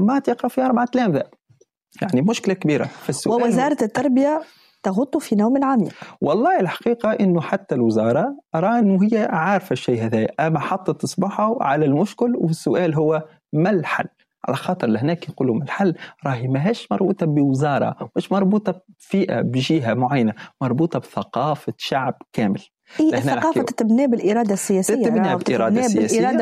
المات يقرأ فيها 4 تلامذة، يعني مشكلة كبيرة في السؤال. ووزارة التربية تغط في نوم عميق. والله الحقيقة إنه حتى الوزارة أرى إنه هي عارفة الشيء هذا، أما حطت إصبعها على المشكل، والسؤال هو ما الحل؟ على خاطر لهناك يقولوا ما الحل، راهي ماهيش مربوطة بوزارة، مش مربوطة بفئة بجهة معينة، مربوطة بثقافة شعب كامل. الثقافة تتبنى بالإرادة السياسية، تتبنى بالإرادة السياسية، بالإرادة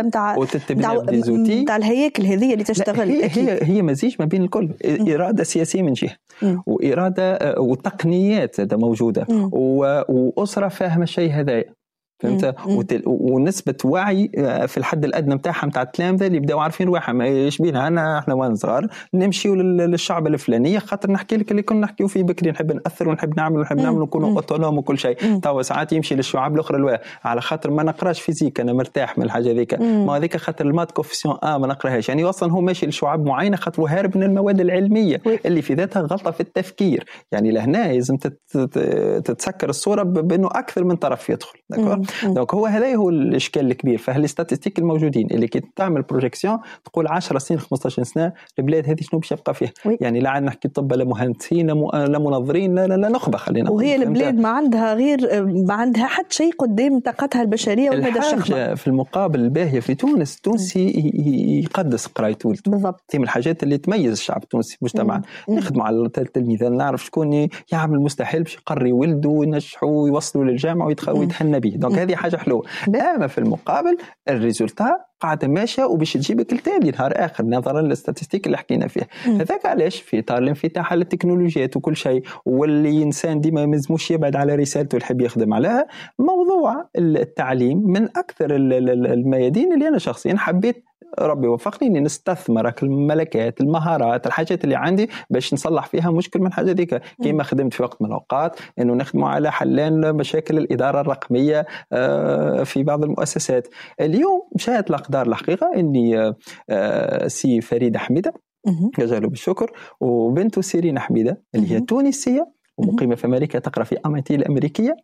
متاع الهياكل هذه اللي تشتغل. هي مزيج ما بين الكل، إرادة سياسية من جهة، وإرادة وتقنيات هذا موجودة، وأسرة فاهمة الشيء هذا، فهمت؟ ونسبة وعي في الحد الأدنى متاعها متاع التلامذة اللي بدأوا عارفين روحهم ايش بينا. احنا وين صغار نمشيوا للشعب الفلانية، خاطر نحكي لك اللي كنا نحكيو فيه بكري، نحب نأثر ونحب نعمل ونكونوا اوتونوم وكل شيء. توا ساعات يمشي للشعاب الأخرى على خاطر ما نقراش فيزيك، أنا مرتاح من الحاجة ذيك، ما هذيك خاطر المات كوفيسيون ما نقراهاش، يعني أصلا هو ماشي للشعاب معينة خاطر هارب من المواد العلمية اللي في ذاتها غلطة في التفكير. يعني لهنا لازم تتسكر الصورة بأنه أكثر من طرف يدخل. دونك هذا هو الاشكال الكبير. فهالستاتستيك الموجودين اللي كي تعمل بروجيكسيون تقول 10 سنين 15 سنه البلاد هذه شنو باش يبقى فيها. يعني لا عاد نحكي طب لا مهندسين لا منظرين لا نخبه، خلينا وهي البلاد ما عندها غير ما عندها حتى شيء قدام طاقتها البشريه والمدى الشخصي. في المقابل الباهيه في تونس، التونسي يقدس قرايته بالضبط، من الحاجات اللي تميز الشعب التونسي مجتمعا. نخدموا على التلميذ، نعرف شكون يعمل مستحيل باش يقري ولده وينجحوا ويوصلوا للجامعه ويتهنى به. دونك هذه حاجه حلوه. اما في المقابل الريزولتا قاعده ماشيه وباش تجيبك التالي نهار اخر نظرا للاستاتستيك اللي حكينا فيه. هذاك علاش في اطار الانفتاح على التكنولوجيات وكل شيء، واللي انسان ديما مازموش يبعد على رسالته اللي يحب يخدم عليها. موضوع التعليم من اكثر الميادين اللي انا شخصيا حبيت ربي وفقني اني نستثمر الملكات المهارات الحاجات اللي عندي باش نصلح فيها مشكل من حاجه ذيك. كيما خدمت في وقت من الاوقات انه نخدموا على حلان مشاكل الاداره الرقميه في بعض المؤسسات. اليوم شاءت الاقدار الحقيقه اني سي فريده حميده جزاله بالشكر، وبنته سيرين حميده اللي هي تونسيه ومقيمة في أمريكا، تقرأ في MIT الأمريكية،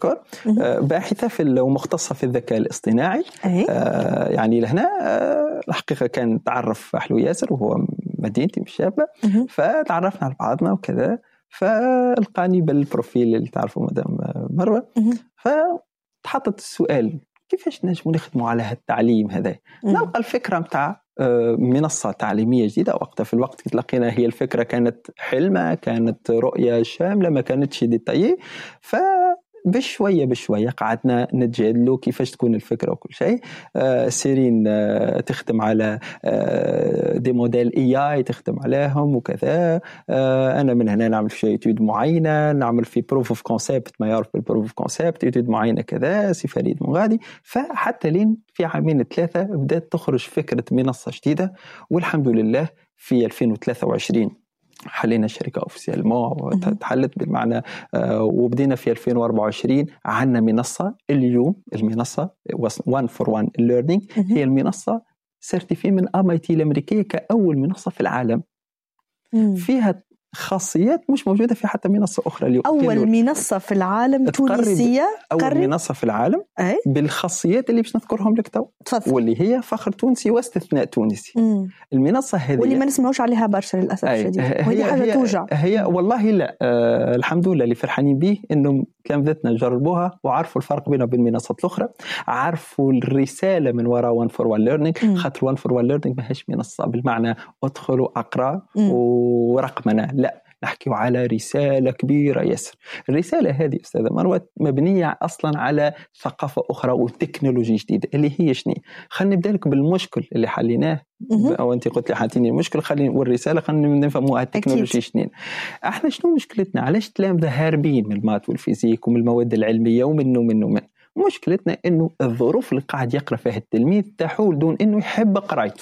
باحثة ومختصة في الذكاء الاصطناعي. يعني لهنا الحقيقة كان تعرف حلو ياسر وهو مدينتي مش شابة، فتعرفنا على بعضنا وكذا، فالقاني بالبروفيل اللي تعرفه مدام مروة، فتحطت السؤال كيفاش نجم نخدموا على هالتعليم هذا. نلقى الفكرة متاع منصة تعليمية جديدة. وقتها في الوقت كي تلقينا هي الفكرة كانت حلمة، كانت رؤية شاملة، ما كانتش ديتايي. بشوية قعدنا نتجادلوا كيفاش تكون الفكرة وكل شيء. سيرين تخدم على دي موديل AI تخدم عليهم وكذا. أنا من هنا نعمل في إتيود معينة، نعمل في بروف اوف كونسيبت، ما يعرف بالبروف اوف كونسيبت إتيود معينة كذا. سي فريد من غادي. فحتى لين في 2 عام بدأت تخرج فكرة منصة جديدة، والحمد لله في 2023 حلينا الشركة أوفيسيال وتحلت بالمعنى. وبدينا في 2024 عندنا منصة. اليوم المنصة One for One Learning هي المنصة سيرتيفي من MIT الأمريكية كأول منصة في العالم. فيها خاصيات مش موجودة في حتى منصة أخرى اليوم. أول منصة في العالم تونسية، أول منصة في العالم بالخاصيات اللي باش نذكرهم لك تو، واللي هي فخر تونسي واستثناء تونسي. المنصة هذه واللي ما نسمعوش عليها برشا للأسف الشديد، وهي حاجة توجع. هي والله لا. الحمد لله اللي فرحانين به إنه تلامذتنا جربوها وعرفوا الفرق بينها وبين المنصات الأخرى، عرفوا الرسالة من وراء One for One Learning. خاطر One for One Learning ما هيش منصة بالمعنى ادخلوا أقرأ ورقمنا، لا، نحكي على رسالة كبيرة ياسر. الرسالة هذه أستاذة مروة مبنية أصلا على ثقافة أخرى وتكنولوجيا جديدة اللي هي شنو. خلينا نبدأ لك بالمشكل اللي حليناه، أو أنت قلت لي حاتيني المشكل والرسالة خلينا نفهموها التكنولوجيا شنو. احنا شنو مشكلتنا؟ علاش التلامذة هاربين من المات والفيزيك ومن المواد العلمية ومنه مشكلتنا إنه الظروف اللي قاعد يقرأ فيها التلميذ تحول دون إنه يحب قرايته.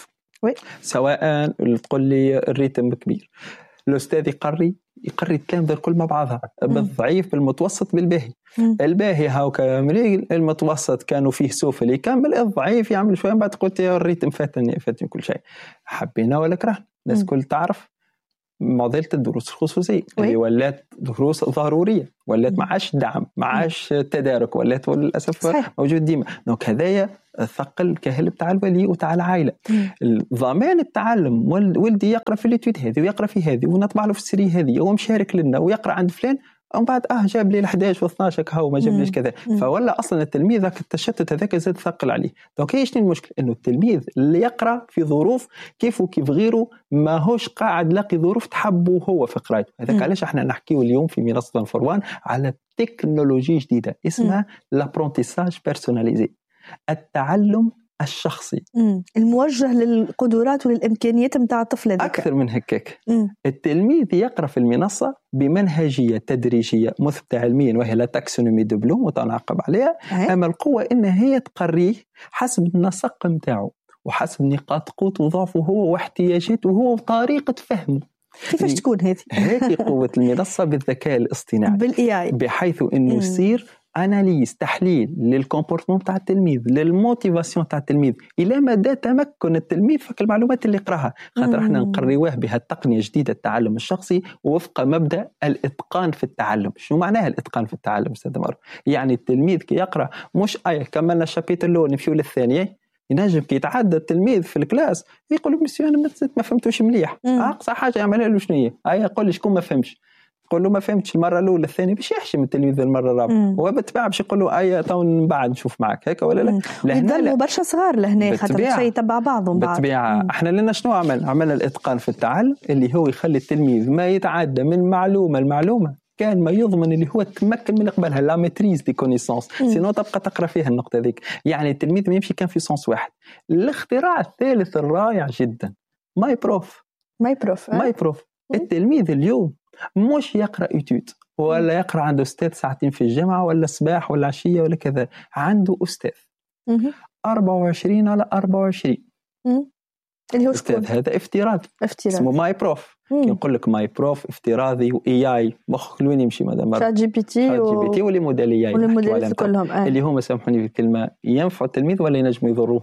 سواء تقول لي الريتم كبير، الأستاذ يقري التلامذة الكل مع بعضها، بالضعيف بالمتوسط بالباهي. الباهي هاو كامل، المتوسط كانوا فيه سوفل يكمل، الضعيف يعمل شوية بعد قلت يا الريتم فاتني كل شيء. حبينا ولا كرهنا، الناس كل تعرف معضلة الدروس الخصوصية اللي ولات دروس ضرورية، ولات معاش دعم، معاش تدارك، ولات للأسف موجود ديما. دونك هذايا ثقل كاهل بتاع الولي وتاع العائله. ضمان التعلم، ولدي يقرا في الاتيود هذه ويقرا في هذه ونطبع له في السري هذه ومشارك لنا ويقرا عند فلان، ومن بعد جاب لي 11 و12 هاو ما جابليش كذا. فولا اصلا التلميذ ذاك التشتت هذاك زاد ثقل عليه. دونك هي شنو المشكل؟ انه التلميذ اللي يقرا في ظروف كيف وكيف غيره ماهوش قاعد لاقي ظروف تحبه هو في قرايته. هذاك علاش احنا نحكيو اليوم في منصه فروان على تكنولوجي جديده اسمها لابرونتيساج بيرسوناليزي، التعلم الشخصي الموجه للقدرات والامكانيات نتاع الطفل هذاك. اكثر من هكاك، التلميذ يقرا في المنصه بمنهجيه تدريجيه مثبته علميا وهي لا تاكسونومي دو بلوم وتنعقب عليها. اما القوه ان هي تقريه حسب النسق نتاعو وحسب نقاط قوته وضعفه هو واحتياجاته هو وطريقه فهمه. كيفاش تكون هذه قوه المنصه بالذكاء الاصطناعي بالاي، بحيث انه يصير اناليز تحليل للكومبورتمون تاع التلميذ، للموتيفاسيون تاع التلميذ، الى مدى تمكن التلميذ في المعلومات اللي يقراها. خاطر احنا نقريوه بها التقنيه الجديده التعلم الشخصي وفق مبدا الاتقان في التعلم. شنو معناها الاتقان في التعلم استاذ مارو؟ يعني التلميذ كي يقرا مش كملنا الشابيتر الاول نمشيو للثاني، ينجم كي يتعدى التلميذ في الكلاس يقول له مسيو انا ما فهمتوش مليح، اقصى حاجه يعملها له شنو هي؟ يقول لي شكون ما فهمش، يقول له ما فهمتش المره الاولى الثانيه باش يحشم التلميذ المره الرابعه، وبالتبع باش يقول له تو من بعد نشوف معك هيك ولا لا. لهنا برشا صغار لهنا خاطر شيء تبع بعضهم بعض. بالطبيعه احنا لنا شنو عملنا الاتقان في التعلم اللي هو يخلي التلميذ ما يتعدى من معلومه المعلومه كان ما يضمن اللي هو تمكن من قبلها لا ميتريز دي كونيسونس، سينو تبقى تقرا فيها النقطه ذيك. يعني التلميذ ما يمشي كان في سونس واحد. الاختراع الثالث الرائع جدا ماي بروف. التلميذ اليوم مش يقرا ايتود ولا يقرا عنده استاذ ساعتين في الجامعه ولا صباح ولا عشيه ولا كذا، عنده استاذ 24 على 24 اللي هو استاذ هذا افتراضي اسمه ماي بروف. يقول لك ماي بروف افتراضي واي اي مخك لوين يمشي مدام شات جي بي تي واللي موديل اي والموديل كلهم اللي هم سامحوني في الكلمه ينفعوا التلميذ ولا ينجموا يضروه؟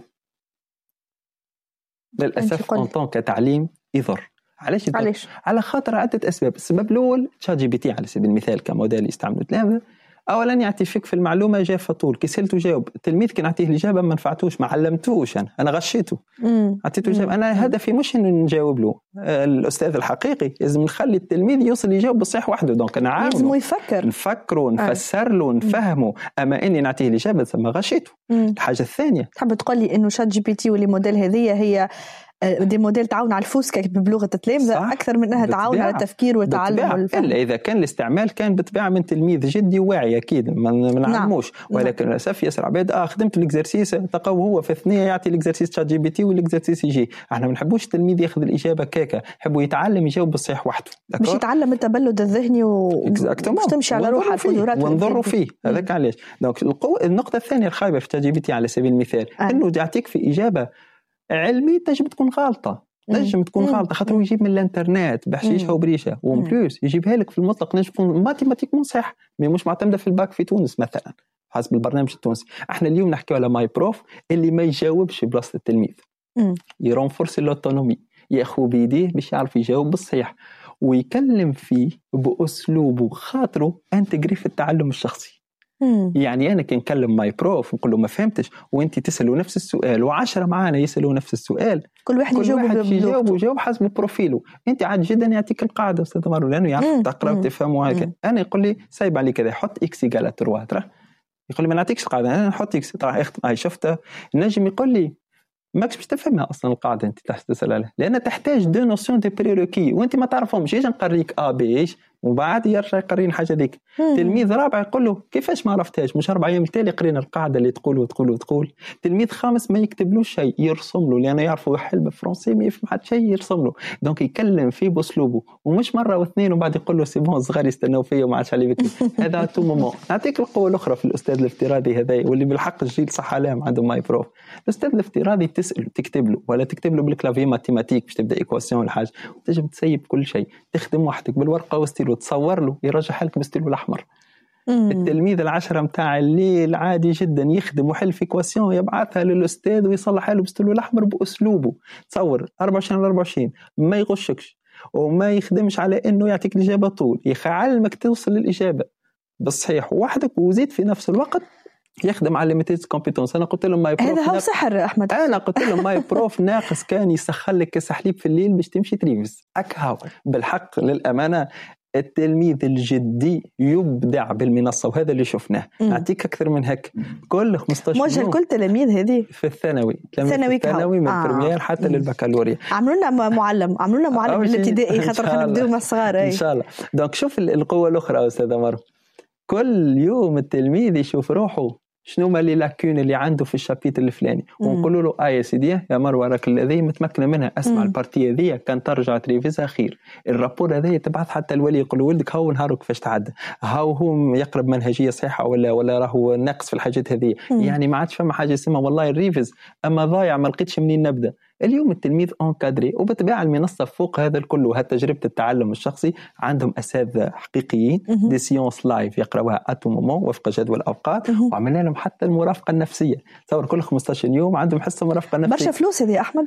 للاسف ان كتعليم يضر. علاش؟ على خاطر عده اسباب. السبب الاول شات جي بي تي على سبيل المثال كموديل يستعملوا تلامذه، اولا يعطي فيك في المعلومه جافه طول كي سالته جاوب. التلميذ كي نعطيه الاجابه ما نفعتوش ما علمتوش، انا غشيته عطيته اجابه. انا هدفي مش انه نجاوب له. الاستاذ الحقيقي لازم نخلي التلميذ يوصل يجاوب بصحيح وحده. دونك انا عاونه لازم يفكر نفكره نفسر له نفهمه. اما اني نعطيه الاجابه ثم غشيته. الحاجه الثانيه تحب تقول لي انه شات جي بي تي واللي موديل هي دي موديل تعاون على الفوسكة بلغة التلامذة أكثر من أنها تعاون على التفكير والتعلم والفهم. إلا إذا كان الاستعمال كان بالطبيعة من تلميذ جدي واعي أكيد ما نعلموش. ولكن للأسف ياسر عباد خدمت الإكزرسيس تلقاو هو في الثانية يعطي الإكزرسيس شات جي بي تي والإكزرسيس يجي. احنا ما نحبوش التلميذ ياخذ الإجابة كاكا، نحبوا يتعلم يجاوب بالصحيح وحده. مش يتعلم التبلد الذهني ومش تمشي على روحه القدرات ونضروا فيه. هذاك علاش. دونك النقطة الثانية الخايبة في شات جي بي تي على سبيل المثال إنه يعطيك في إجابة علمي تجب تكون غلطة. نجم تكون غلطة خاطر يجيب من الانترنت بحشيشها وبريشة ومبلوس يجيبها لك في المطلق نجم تكون ماتيماتيك صح مش معتمدة في الباك في تونس مثلا حسب البرنامج التونسي. احنا اليوم نحكي على ماي بروف اللي ما يجاوبش بلاصة التلميذ، يرونفورسي لوتونومي، ياخذ بيديه باش يعرف يجاوب بالصحيح ويكلم فيه بأسلوبه خاطره انتجري في التعلم الشخصي. يعني أنا كي نكلم ماي بروف نقول له ما فهمتش وأنت تسأله نفس السؤال و10 معانا يسألوا نفس السؤال، كل واحد يجاوب حسب بروفيله. أنت عاد جدا يعطيك القاعدة أستاذ مارو لأنه يعرف تقرأ وتفهم هكذا. أنا يقول لي سايب علي كذا حط إكس يقال 3 ترى، يقول لي ما نعطيكش القاعدة أنا نحط إكس ترى هاي شفتها. النجم يقول لي ماكش باش تفهمها اصلا القاعده انت تحت تسال عليها لان تحتاج دو نوسيون دي بريروكي وانت ما تعرفهمش. يجي نقريك بيش ومن بعد يرجع يقرين الحاجه ذيك. تلميذ رابع يقول له كيفاش ما عرفتهاش مش 4 ايام التالي قرينا القاعده اللي تقول. تلميذ خامس ما يكتبلوش شيء يرسم له لانه يعرفوا يحل بالفرنسي ما يفهم حتى شيء يرسم له. دونك يكلم فيه باسلوبه ومش مره واثنين وبعد يقول له سي بون صغار يستناو فيا وما عادش علي بكري. هذا تو مومون. نعطيك القوه الاخرى في الاستاذ الافتراضي هذا واللي بالحق الجيل صح عليهم عنده ماي بروف. الاستاذ الافتراضي تسال تكتب له ولا تكتب له بالكلافي ماتيماتيك باش تبدا ايكواسيون ولا حاجه تنجم تسيب كل شيء تخدم وحدك بالورقه وستيلو تصور له يرجعها لك بستيلو الاحمر. التلميذ العشرة متاع الليل عادي جدا يخدم وحل في ايكواسيون يبعثها للاستاذ ويصلحها له بستيلو الاحمر باسلوبه. تصور 24 على 24 ما يغشكش وما يخدمش على انه يعطيك الاجابه طول يعلمك توصل للاجابه بالصحيح وحدك وزيد في نفس الوقت يخدم على ليميتيد كومبيتونس. انا قلت لهم ماي بروف هذا هو سحر احمد. انا قلت لهم ماي بروف ناقص كان يسخن لك كاس حليب في الليل باش تمشي تريفز هكا. بالحق للامانه التلميذ الجدي يبدع بالمنصه، وهذا اللي شفناه. نعطيك اكثر من هيك. كل 15 يوم موجه الكل تلاميذ هذه في الثانوي من البريمير حتى للبكالوريا. عملوا لنا معلم الابتدائي خاطر خلينا نبداو مع الصغار ان شاء الله. دونك شوف القوه الاخرى استاذه مروه، كل يوم التلميذ يشوف روحه شنو ما لي لاكون اللي عنده في الشابيتر الفلاني، ونقول له يا سيدي يا مروه راك الذي متمكنه منها، اسمع البارتيه هذه كان ترجع تريفيزها خير، الرابور هذا تبعث حتى الولي يقول ولدك هاو نهارك كيفاش تعدى، هاو هو يقرب منهجيه صحيحه ولا راهو ناقص في الحاجات هذه. يعني ما عادش فما حاجه اسمها والله الريفيز اما ضايع ما لقيتش منين نبدا. اليوم التلميذ اونكادري، وبتبع المنصه فوق هذا الكل وهالتجربه التعلم الشخصي عندهم اساتذه حقيقيين دي سيونس لايف يقراوها اتو مومون وفق جدول الاوقات، وعملنا لهم حتى المرافقه النفسيه. تصور كل 15 يوم عندهم حصه مرافقه نفسيه. برشا فلوس هذه احمد.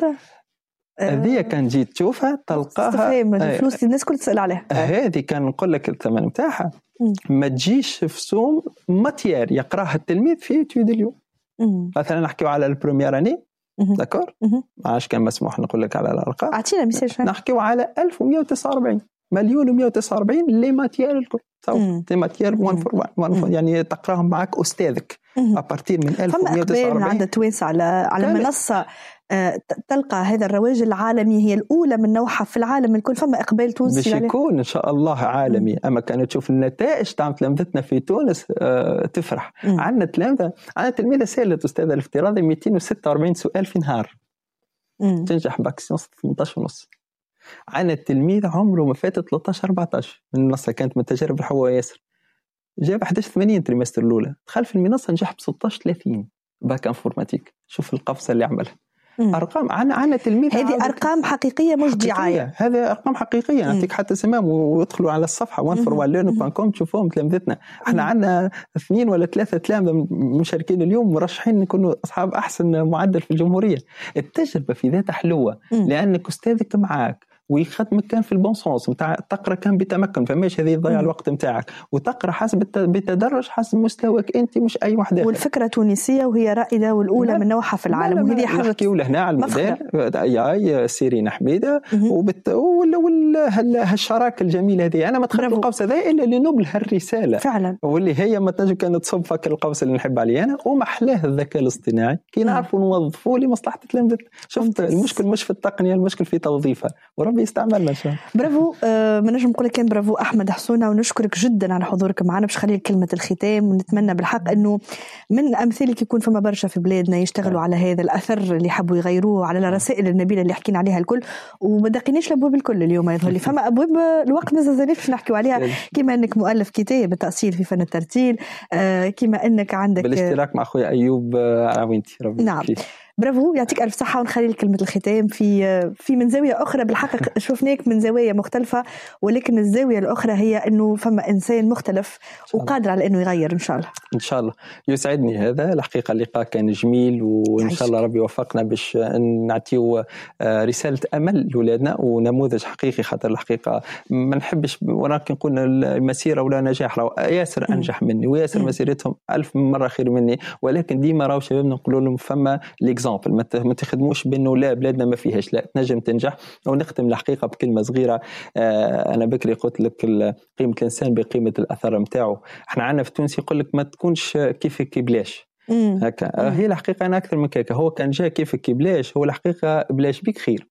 هذه كان جيت تشوفها تلقاها الفلوس الناس كل تسال عليها. هذه كان نقول لك الثمن نتاعها ما تجيش في سوم ماتيير يقراها التلميذ في ايتود اليوم. مثلا نحكيو على البروميير اني داكور، عاش كان مسموح نقول لك على الارقام. اعطينا ميساج. نحكيو على 1149 مليون و149 لي ماتيير الكل. لي ماتيير 1 فور 1 يعني تقراهم معك استاذك ابارتير من 1149. فما عند توينس على منصه تلقى هذا الرواج العالمي، هي الأولى من نوعها في العالم الكل. فما إقبال تونسي باش يكون إن شاء الله عالمي. أما كانت تشوف النتائج تاع تلامذتنا في تونس تفرح. عندنا تلميذة سالت أستاذة الافتراضي 246 سؤال في نهار تنجح باكسيونس 18.5. عندنا التلميذ عمره ما فات 13-14 من المنصة، كانت من تجارب الحوا ياسر، جاب 11.80 تريمستر الأولى، دخل في المنصة نجح ب 16.30 باك انفورماتيك. شوف القفزة اللي عملها. ارقام عنا تلميذ، هذه ارقام حقيقيه مش دعايه، هذه ارقام حقيقيه. نعطيك حتى سمام وادخلوا على الصفحه oneforwalllearning.com تشوفوهم تلامذتنا. احنا عندنا 2 ولا 3 تلامذه مشاركين اليوم مرشحين نكونوا اصحاب احسن معدل في الجمهوريه. التجربه في ذاتها حلوه لانك استاذك معاك ويخدمك كان في البون سونس نتاع تقرا كان بتمكن، فماش هذه تضيع الوقت نتاعك، وتقرا حسب بتدرج حسب مستواك انت مش اي واحد اخر. والفكره تونسيه وهي رائده والاولى من نوعها في العالم، وهذه حاجه نحكيو لهنا على الموديل يا سيرين حميده هالشراكه الجميله هذه. انا ما دخلت القوس هذا الا لنبل هالرساله فعلا، واللي هي ما تنجم كانت تصب فك القوس اللي نحب عليه انا. وما احلاه الذكاء الاصطناعي كي نعرفوا نوظفوه لمصلحه تلامذتنا. شفت المشكل مش في التقنيه، المشكل في توظيفها، وربي يستعملنا ان شاء الله. برافو. ما نجم نقول لك كان برافو احمد حسونه، ونشكرك جدا على حضورك معنا. باش خلي كلمه الختام، ونتمنى بالحق انه من امثالك يكون فما برشا في بلادنا يشتغلوا على هذا الاثر اللي حبوا يغيروه، على الرسائل النبيله اللي حكينا عليها الكل. وما دقيناش الابواب الكل اليوم، يظهر لي فما ابواب الوقت ما زالناش باش نحكيو عليها، كما انك مؤلف كتاب التاصيل في فن الترتيل، كما انك عندك بالاشتراك مع اخويا ايوب عوينتي. نعم برافو، يعطيك الف صحه. ونخلي كلمه الختام في من زاويه اخرى. بالحق شفناك من زوايا مختلفه، ولكن الزاويه الاخرى هي انه فما انسان مختلف وقادر على انه يغير. ان شاء الله ان شاء الله يسعدني هذا. الحقيقه اللقاء كان جميل، وان شاء الله ربي يوفقنا باش نعطيو رساله امل لاولادنا ونموذج حقيقي. خاطر الحقيقه ما نحبش ولكن نقول المسيره ولا نجاح، راهو ياسر انجح مني وياسر مسيرتهم 1000 مره خير مني، ولكن ديما راهو شبابنا نقول لهم فما ما تخدموش بانه لا بلادنا ما فيهاش، لا تنجم تنجح. ونختم الحقيقه بكلمه صغيره. انا بكري قلت لك قيمه الانسان بقيمه الاثر نتاعو. احنا عندنا في تونس يقول لك ما تكونش كيفك بلاش هكا. هي الحقيقه انا اكثر من كيكه، هو كان جاء كيفك بلاش، هو الحقيقه بلاش بيك خير.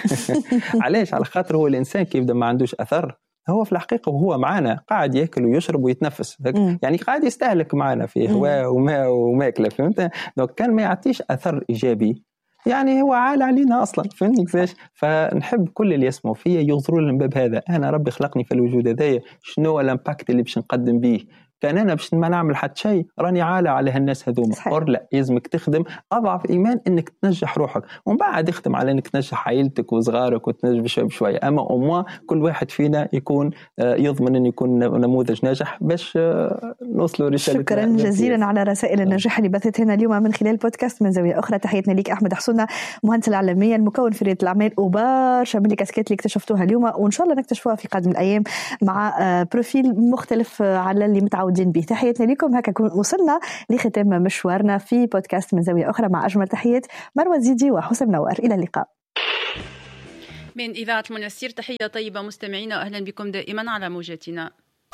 علاش؟ على خاطر هو الانسان كيف ما عندوش اثر، هو في الحقيقة وهو معنا قاعد يأكل ويشرب ويتنفس، يعني قاعد يستهلك معنا في هواء وماء وماكلة، فهمت؟ دونك كان ما يعطيش أثر إيجابي، يعني هو عال علينا أصلا، فهمتني كيفاش؟ فنحب كل اللي يسمعوا فيا يغزروا لنا باب هذا. أنا ربي خلقني في الوجود هذايا، شنو الامباكت اللي باش نقدم به؟ كان أنا باش ما نعمل حتى شيء راني عالة على هالناس هذوما، أور لا يلزمك تخدم أضعف إيمان إنك تنجح روحك، ومن بعد اختم على إنك تنجح عائلتك وصغارك وتنجح بشوي بشوي. أما أموا كل واحد فينا يكون يضمن إن يكون نموذج ناجح باش نوصلوا رسالة. شكرا جزيلا على رسائل النجاح اللي بثت هنا اليوم من خلال بودكاست من زاوية أخرى. تحياتنا ليك أحمد حسونه، مهندس الإعلامية، المكون في ريادة الأعمال، وبرشا من الكاسكات اللي اكتشفتوها اليوم وإن شاء الله نكتشفوها في قادم الأيام مع بروفيل مختلف على اللي متعود معودين به. تحياتنا لكم. هكا وصلنا لختام مشوارنا في بودكاست من زاوية أخرى مع أجمل تحيات مروة زيدي وحسام نوار. إلى اللقاء. من إذاعة منستير تحية طيبة مستمعينا وأهلا بكم دائما على موجاتنا.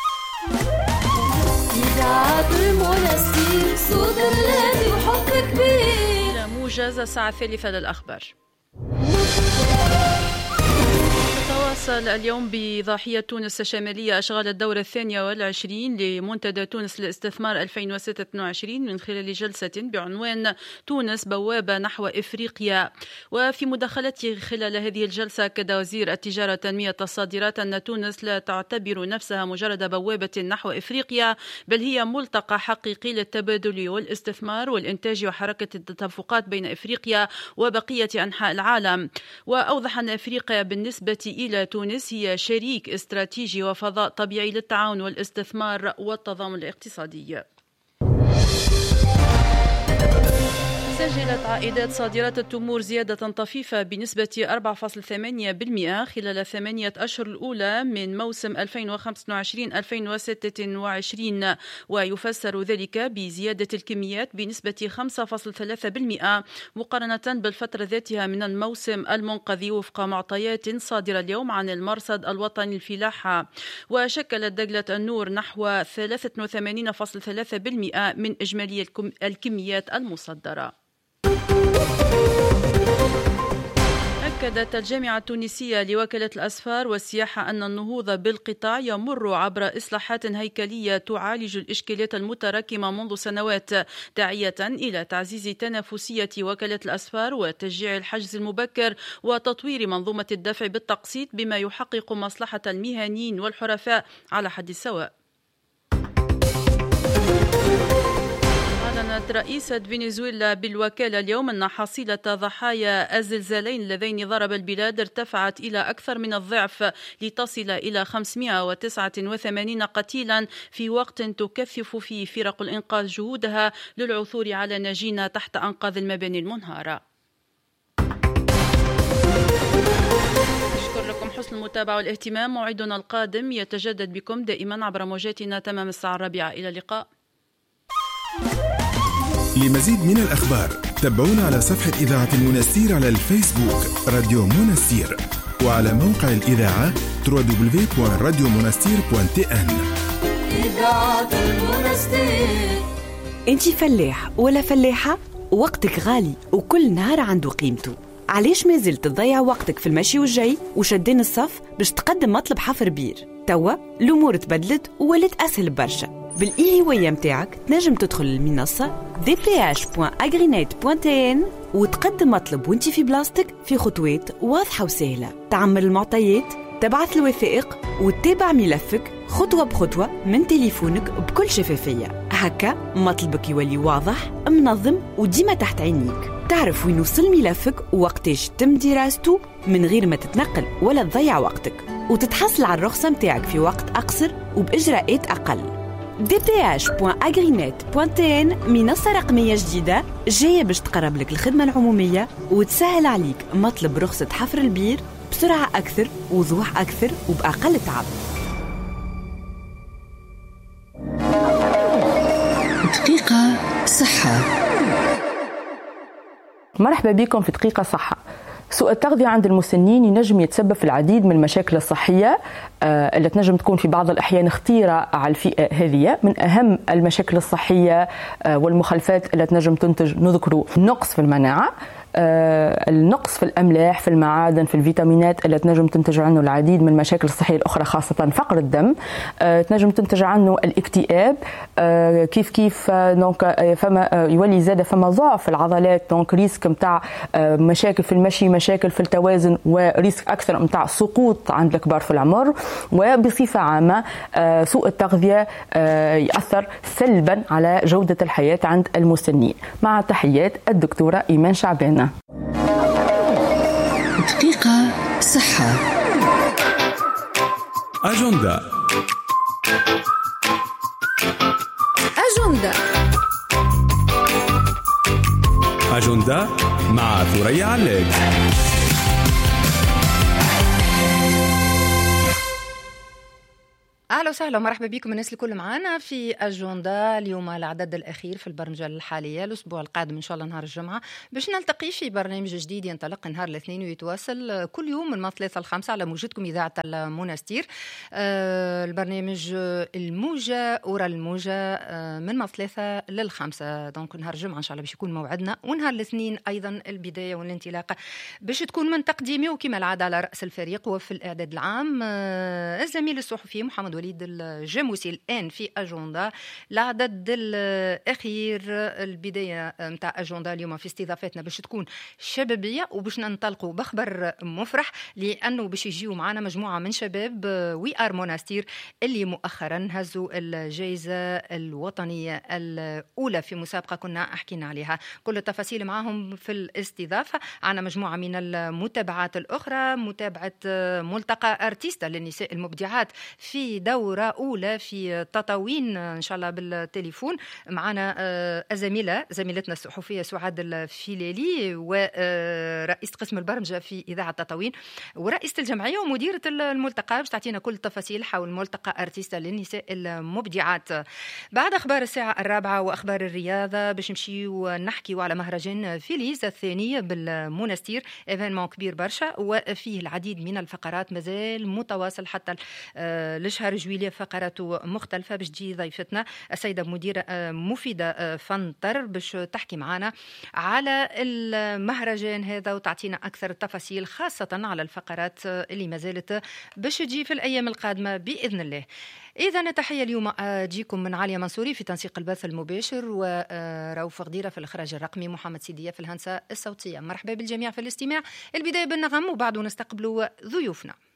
إذاعة المنستير صوت الذي وحب كبير. موجز الساعة 3 للأخبار. تواصل اليوم بضاحية تونس الشمالية أشغال الدورة 22 لمنتدى تونس للاستثمار 2026 من خلال جلسة بعنوان تونس بوابة نحو إفريقيا. وفي مداخلته خلال هذه الجلسة أكد وزير التجارة وتنمية الصادرات أن تونس لا تعتبر نفسها مجرد بوابة نحو إفريقيا، بل هي ملتقى حقيقي للتبادل والاستثمار والإنتاج وحركة التدفقات بين إفريقيا وبقية أنحاء العالم. وأوضح أن إفريقيا بالنسبة إلى تونس هي شريك استراتيجي وفضاء طبيعي للتعاون والاستثمار والتضامن الاقتصادي. سجلت عائدات صادرات التمور زيادة طفيفة بنسبة 4.8% خلال 8 أشهر الأولى من موسم 2025-2026، ويفسر ذلك بزيادة الكميات بنسبة 5.3% مقارنة بالفترة ذاتها من الموسم المنقذي وفق معطيات صادرة اليوم عن المرصد الوطني للفلاحة. وشكلت دجلة النور نحو 83.3% من إجمالي الكميات المصدرة. أكدت الجامعة التونسية لوكالة الأسفار والسياحة أن النهوض بالقطاع يمر عبر إصلاحات هيكلية تعالج الإشكاليات المتراكمة منذ سنوات، داعية إلى تعزيز تنافسية وكالة الأسفار وتشجيع الحجز المبكر وتطوير منظومة الدفع بالتقسيط بما يحقق مصلحة المهنيين والحرفاء على حد السواء. أعلنت رئيسة فنزويلا بالوكالة اليوم أن حصيلة ضحايا الزلزالين اللذين ضرب البلاد ارتفعت إلى أكثر من الضعف لتصل إلى 589 قتيلا، في وقت تكثف فيه فرق الإنقاذ جهودها للعثور على ناجين تحت أنقاض المباني المنهارة. أشكر لكم حسن المتابعة والاهتمام. موعدنا القادم يتجدد بكم دائما عبر موجاتنا تمام الساعة 4. إلى اللقاء. لمزيد من الأخبار تابعونا على صفحة إذاعة المنستير على الفيسبوك راديو منستير، وعلى موقع الإذاعة www.radiomonastir.tn. إذاعة المنستير. أنتي فلاح ولا فلاحة؟ وقتك غالي وكل نهار عنده قيمته. علاش ما زلت تضيع وقتك في المشي والجاي وشدين الصف باش تقدم مطلب حفر بير؟ توا الأمور تبدلت وولات أسهل برشا. بالإيهوية متاعك تنجم تدخل المنصة dph.agrinet.tn وتقدم مطلب وانتي في بلاستيك في خطوات واضحة وسهلة. تعمل المعطيات، تبعث الوثائق وتتابع ملفك خطوة بخطوة من تليفونك بكل شفافية. هكا مطلبك يولي واضح منظم وديما تحت عينيك. تعرف وين وصل ملفك ووقتاش تم دراسته من غير ما تتنقل ولا تضيع وقتك، وتتحصل على الرخصة متاعك في وقت أقصر وبإجراءات أقل. dph.agrinet.tn منصة رقمية جديدة جاية باش تقرب لك الخدمة العمومية وتسهل عليك مطلب رخصة حفر البير بسرعة أكثر، وضوح أكثر، وبأقل تعب. دقيقة صحة. مرحبا بكم في دقيقة صحة. سوء التغذية عند المسنين ينجم يتسبب في العديد من المشاكل الصحية اللي تنجم تكون في بعض الأحيان خطيرة على الفئة هذه. من أهم المشاكل الصحية والمخالفات اللي تنجم تنتج نذكر نقص في المناعة، النقص في الأملاح، في المعادن، في الفيتامينات اللي تنجم تنتج عنه العديد من المشاكل الصحية الأخرى، خاصة فقر الدم. تنجم تنتج عنه الاكتئاب. كيف دونك فما يولي زاد فما ضعف في العضلات، دونك ريسك متاع مشاكل في المشي، مشاكل في التوازن، وريسك أكثر متاع سقوط عند الكبار في العمر. وبصفة عامة سوء التغذية يأثر سلبا على جودة الحياة عند المسنين. مع تحيات الدكتورة إيمان شعبانة. دقيقة صحة. أجندة. أجندة مع ثريا علاج. أهلا وسهلا ومرحبا بكم الناس الكل معنا في أجندة. اليوم العدد الأخير في البرمجة الحالية. الأسبوع القادم إن شاء الله نهار الجمعة باش نلتقي في برنامج جديد ينطلق نهار الاثنين ويتواصل كل يوم من 3 ل 5 على موجتكم إذاعة المنستير. البرنامج الموجة ورا الموجة من 3 ل 5. دونك نهار الجمعة إن شاء الله باش يكون موعدنا، ونهار الاثنين أيضا البداية والانطلاقة باش تكون من تقديمي وكما العادة على رأس الفريق وفي الإعداد العام الزميل الصحفي محمد وليد الجاموسي. الآن في أجندة العدد الأخير، البداية متاع أجندة اليوم في استضافتنا باش تكون شبابية وباش ننطلقوا بخبر مفرح، لأنه باش يجيوا معنا مجموعة من شباب وي آر مونستير اللي مؤخرا هزوا الجائزة الوطنية الأولى في مسابقة كنا حكينا عليها. كل التفاصيل معهم في الاستضافة. عنا مجموعة من المتابعات الأخرى، متابعة ملتقى أرتيستا للنساء المبدعات في دورة أولى في تطاوين إن شاء الله بالتليفون. معنا زميلتنا الصحفية سعاد الفيلالي ورئيسة قسم البرمجة في إذاعة تطاوين ورئيسة الجمعية ومديرة الملتقى باش تعطينا كل التفاصيل حول ملتقى أرتيستا للنساء المبدعات. بعد أخبار الساعة 4 وأخبار الرياضة باش نمشيو نحكيو على مهرجان فيليز الثاني بالمنستير، إيفينمون كبير برشا وفيه العديد من الفقرات مازال متواصل حتى لشهر جويلية. فقراته مختلفة باش تجي ضيفتنا السيدة مديرة مفيدة فنطر باش تحكي معنا على المهرجان هذا وتعطينا أكثر التفاصيل خاصة على الفقرات اللي ما زالت باش تجي في الأيام القادمة بإذن الله. إذا تحية اليوم أجيكم من عليا منصوري في تنسيق البث المباشر وروف غديرة في الإخراج الرقمي، محمد سيدية في الهندسة الصوتية. مرحبا بالجميع في الاستماع. البداية بالنغم وبعده نستقبلوا ضيوفنا.